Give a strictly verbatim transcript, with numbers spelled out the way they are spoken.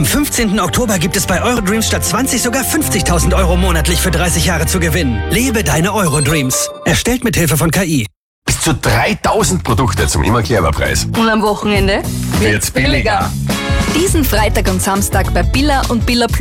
Am fünfzehnten Oktober gibt es bei Eurodreams statt zwanzig sogar fünfzigtausend Euro monatlich für dreißig Jahre zu gewinnen. Lebe deine Eurodreams. Erstellt mit Hilfe von K I. Bis zu dreitausend Produkte zum immer clever Preis. Und am Wochenende Wird's billiger. Diesen Freitag und Samstag bei Billa und Billa Plus.